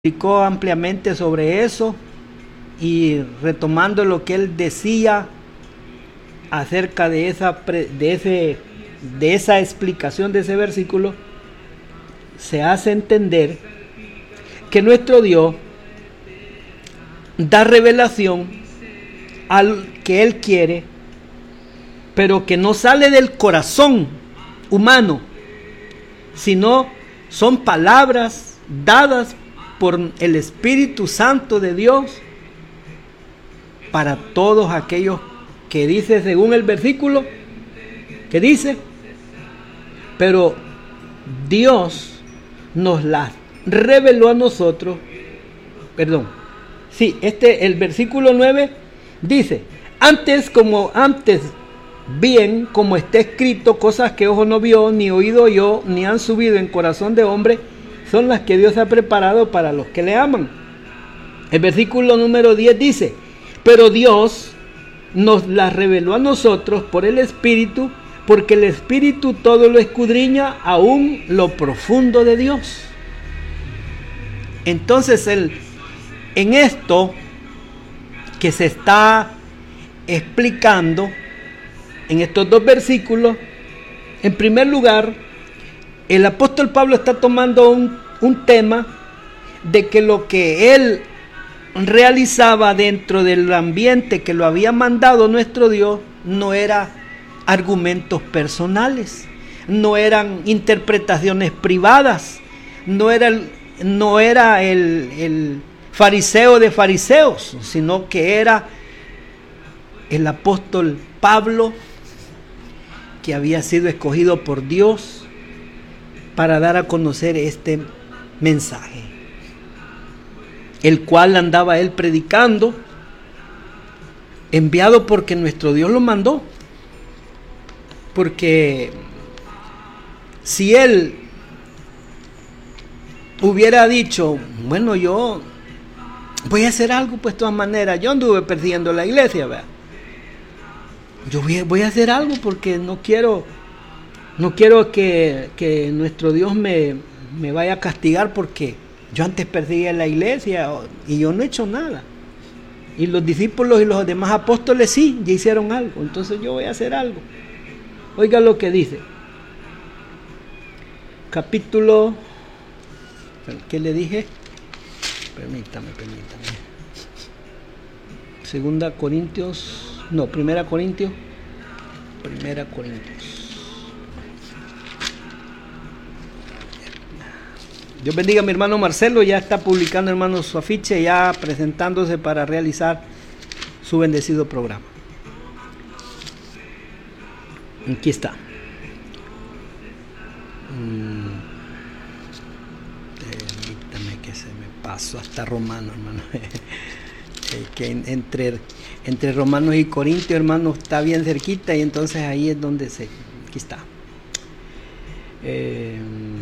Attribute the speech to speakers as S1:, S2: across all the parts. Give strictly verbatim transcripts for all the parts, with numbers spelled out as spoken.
S1: explicó ampliamente sobre eso y retomando lo que él decía acerca de esa, de ese, de esa explicación de ese versículo, se hace entender que nuestro Dios da revelación al que Él quiere, pero que no sale del corazón humano, sino son palabras dadas por el Espíritu Santo de Dios para todos aquellos que dice, según el versículo, que dice, pero Dios nos las reveló a nosotros, perdón, sí, este, el versículo nueve dice, antes como antes, bien como está escrito, cosas que ojo no vio, ni oído oyó, ni han subido en corazón de hombre, son las que Dios ha preparado para los que le aman. El versículo número diez dice, pero Dios nos las reveló a nosotros por el Espíritu, porque el Espíritu todo lo escudriña, aún lo profundo de Dios. Entonces, el, en esto que se está explicando, en estos dos versículos, en primer lugar, el apóstol Pablo está tomando un, un tema de que lo que él realizaba dentro del ambiente que lo había mandado nuestro Dios no era argumentos personales, no eran interpretaciones privadas, no era el, no era el, el fariseo de fariseos, sino que era el apóstol Pablo, que había sido escogido por Dios para dar a conocer este mensaje, el cual andaba él predicando, enviado porque nuestro Dios lo mandó. Porque si él hubiera dicho, bueno, yo voy a hacer algo, pues de todas maneras, yo anduve persiguiendo la iglesia, ¿verdad? Yo voy, voy a hacer algo porque no quiero, no quiero que, que nuestro Dios me, me vaya a castigar porque yo antes perseguía la iglesia y yo no he hecho nada. Y los discípulos y los demás apóstoles sí, ya hicieron algo, entonces yo voy a hacer algo. Oiga lo que dice. Capítulo, ¿qué le dije? Permítame, permítame. Segunda Corintios, no, Primera Corintios, Primera Corintios. Dios bendiga a mi hermano Marcelo, ya está publicando, hermano, su afiche, ya presentándose para realizar su bendecido programa. Aquí está. Mm. Permítame que se me pasó hasta Romano, hermano. Que entre, entre Romanos y Corintios, hermano, está bien cerquita y entonces ahí es donde se... Aquí está. Eh,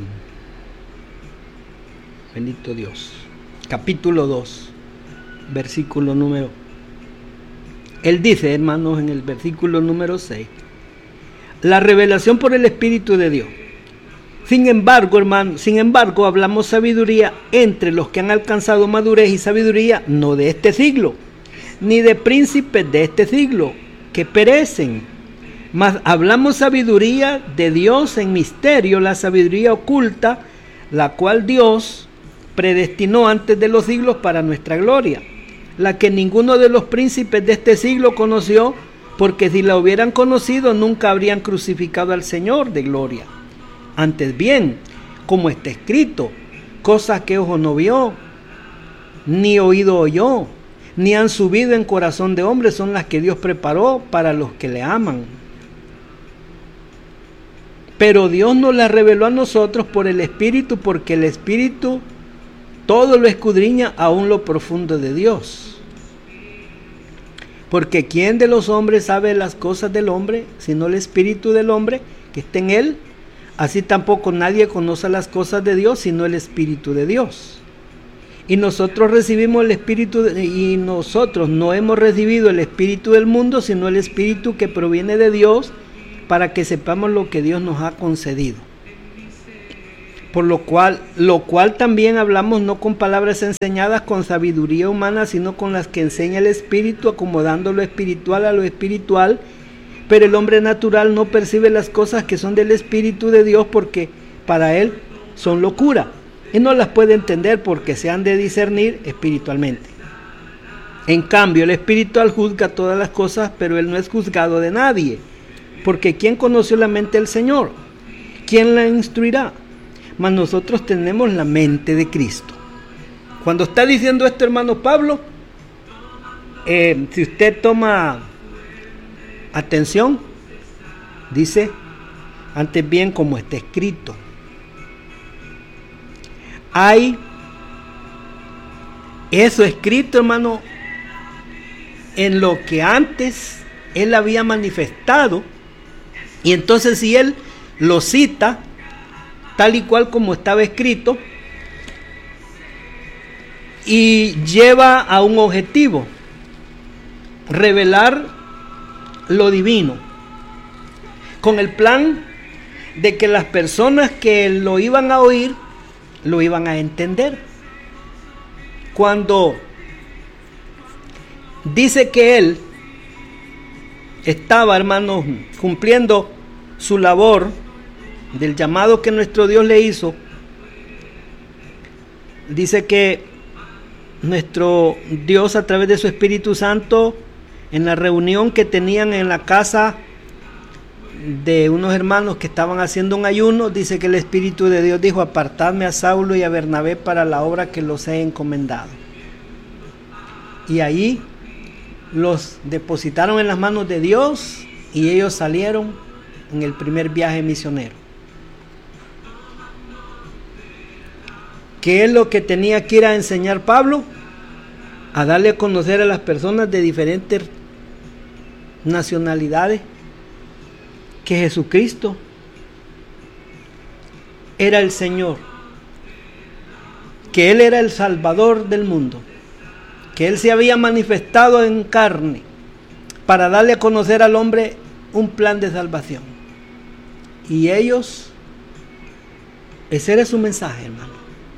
S1: bendito Dios. Capítulo dos, versículo número... Él dice, hermanos, en el versículo número seis, la revelación por el Espíritu de Dios. Sin embargo, hermano, sin embargo, hablamos sabiduría entre los que han alcanzado madurez y sabiduría, no de este siglo, ni de príncipes de este siglo, que perecen. Mas hablamos sabiduría de Dios en misterio, la sabiduría oculta, la cual Dios predestinó antes de los siglos para nuestra gloria, la que ninguno de los príncipes de este siglo conoció, porque si la hubieran conocido nunca habrían crucificado al Señor de gloria. Antes bien, como está escrito, cosas que ojo no vio, ni oído oyó, ni han subido en corazón de hombre, son las que Dios preparó para los que le aman. Pero Dios nos las reveló a nosotros por el Espíritu, porque el Espíritu todo lo escudriña, aún lo profundo de Dios. Porque ¿quién de los hombres sabe las cosas del hombre, sino el Espíritu del hombre que está en él? Así tampoco nadie conoce las cosas de Dios, sino el Espíritu de Dios. Y nosotros recibimos el Espíritu, de, y nosotros no hemos recibido el Espíritu del mundo, sino el Espíritu que proviene de Dios, para que sepamos lo que Dios nos ha concedido. Por lo cual, lo cual también hablamos no con palabras enseñadas con sabiduría humana, sino con las que enseña el Espíritu, acomodando lo espiritual a lo espiritual. Pero el hombre natural no percibe las cosas que son del Espíritu de Dios, porque para él son locura, y no las puede entender porque se han de discernir espiritualmente. En cambio, el espiritual juzga todas las cosas, pero él no es juzgado de nadie, porque ¿quién conoció la mente del Señor? ¿Quién la instruirá? Mas nosotros tenemos la mente de Cristo. Cuando está diciendo esto, hermano Pablo, eh, si usted toma atención, dice, antes bien como está escrito. Hay eso escrito, hermano, en lo que antes él había manifestado, y entonces si él lo cita tal y cual como estaba escrito, y lleva a un objetivo, revelar lo divino, con el plan de que las personas que lo iban a oír, lo iban a entender. Cuando dice que él estaba, hermanos, cumpliendo su labor del llamado que nuestro Dios le hizo, dice que nuestro Dios, a través de su Espíritu Santo, en la reunión que tenían en la casa de unos hermanos que estaban haciendo un ayuno, dice que el Espíritu de Dios dijo: apartadme a Saulo y a Bernabé para la obra que los he encomendado. Y ahí los depositaron en las manos de Dios, y ellos salieron en el primer viaje misionero. ¿Qué es lo que tenía que ir a enseñar Pablo? A darle a conocer a las personas de diferentes nacionalidades que Jesucristo era el Señor, que Él era el Salvador del mundo, que Él se había manifestado en carne para darle a conocer al hombre un plan de salvación. Y ellos, ese era su mensaje, hermano.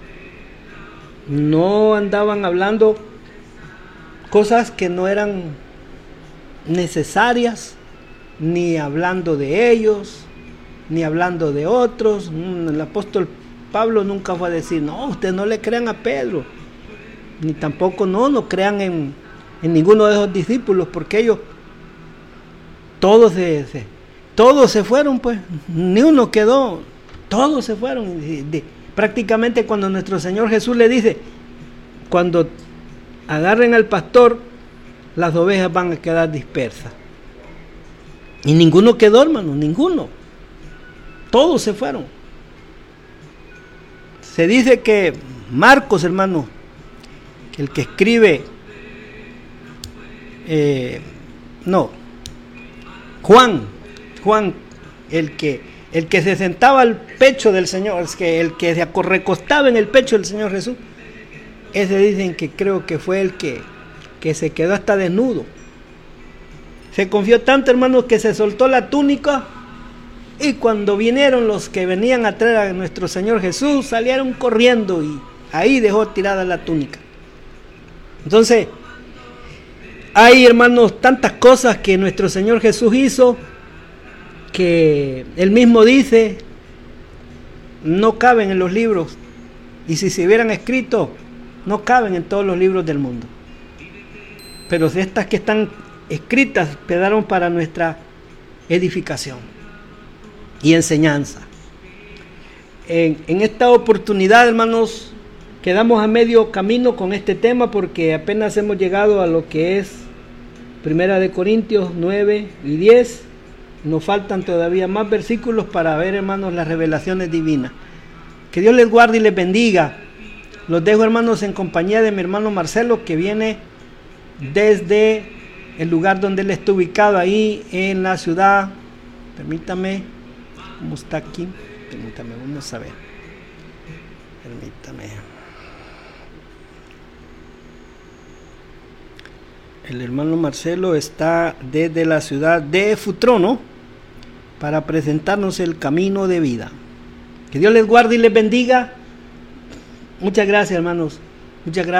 S1: No andaban hablando cosas que no eran necesarias, ni hablando de ellos, ni hablando de otros. El apóstol Pablo nunca fue a decir: no, ustedes no le crean a Pedro, ni tampoco no, no crean en, en ninguno de esos discípulos, porque ellos todos se, se, todos se fueron, pues, ni uno quedó, todos se fueron. De, de, prácticamente cuando nuestro Señor Jesús le dice: cuando agarren al pastor, las ovejas van a quedar dispersas. Y ninguno quedó, hermano, ninguno. Todos se fueron. Se dice que Marcos, hermano, que el que escribe, eh, no, Juan, Juan, el que, el que se sentaba al pecho del Señor, es que el que se recostaba en el pecho del Señor Jesús, ese dicen que creo que fue el que, que se quedó hasta desnudo. Se confió tanto, hermanos, que se soltó la túnica, y cuando vinieron los que venían a traer a nuestro Señor Jesús, salieron corriendo, y ahí dejó tirada la túnica. Entonces, hay, hermanos, tantas cosas que nuestro Señor Jesús hizo, que Él mismo dice, no caben en los libros, y si se hubieran escrito, no caben en todos los libros del mundo. Pero estas que están escritas quedaron para nuestra edificación y enseñanza. En, en esta oportunidad, hermanos, quedamos a medio camino con este tema, porque apenas hemos llegado a lo que es Primera de Corintios nueve y diez. Nos faltan todavía más versículos para ver, hermanos, las revelaciones divinas. Que Dios les guarde y les bendiga. Los dejo, hermanos, en compañía de mi hermano Marcelo, que viene desde el lugar donde él está ubicado, ahí en la ciudad. Permítame, ¿cómo está aquí? Permítame, vamos a ver. Permítame. El hermano Marcelo está desde la ciudad de Futrono para presentarnos el camino de vida. Que Dios les guarde y les bendiga. Muchas gracias, hermanos. Muchas gracias.